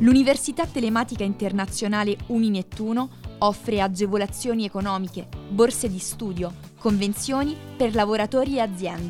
L'Università Telematica Internazionale Uninettuno offre agevolazioni economiche, borse di studio, convenzioni per lavoratori e aziende.